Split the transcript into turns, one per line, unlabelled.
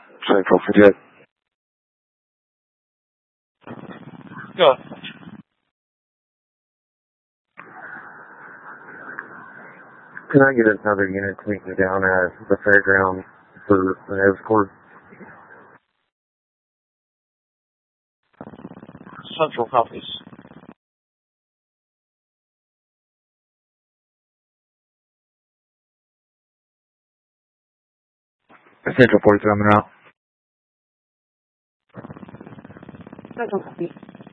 Central Forget.
Go.
Can I get another unit to meet me down at the fairground for an escort?
Central copies.
Central 43 on the route.
Central copy.